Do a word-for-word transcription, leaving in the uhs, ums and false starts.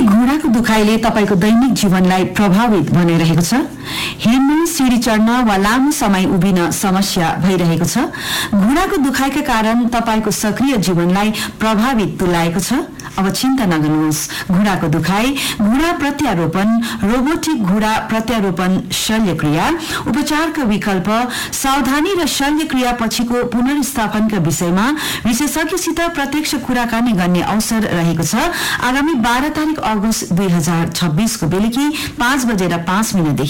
घुँडाको दुखाइले तपाईको दैनिक जीवनलाई प्रभावित बनाइरहेको छ? हिँड्न, सिँढी चढ्न वा लामो समय उभिन समस्या भइरहेको छ? घुँडाको दुखाइका कारण तपाईको सक्रिय जीवनलाई प्रभावित तुल्याएको छ? अब चिन्ता नगर्नुहोस्। घुँडाको दुखाइ, घुँडा प्रत्यारोपण, रोबोटिक घुँडा प्रत्यारोपण शल्यक्रिया, उपचारका विकल्प, सावधानी र शल्यक्रिया पछिको पुनर्स्थापनका विषयमा विशेषज्ञसित प्रत्यक्ष कुराकानी गर्ने अवसर रहेको छ। आगामी बाह्र तारिक अगस्त दुई हजार छब्बीसको बेलुकी पाँच बजेर पाँच मिनटदेखि